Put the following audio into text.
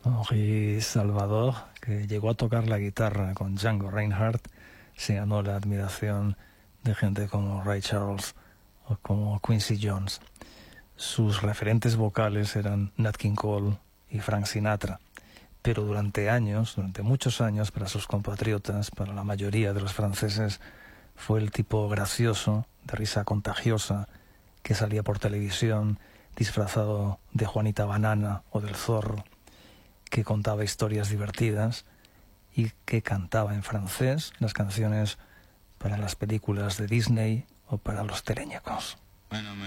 Henri Salvador, que llegó a tocar la guitarra con Django Reinhardt, se ganó la admiración de gente como Ray Charles o como Quincy Jones. Sus referentes vocales eran Nat King Cole y Frank Sinatra, pero durante muchos años, para sus compatriotas, para la mayoría de los franceses, fue el tipo gracioso, de risa contagiosa, que salía por televisión disfrazado de Juanita Banana o del Zorro, que contaba historias divertidas y que cantaba en francés las canciones para las películas de Disney o para los teleñecos. Bueno,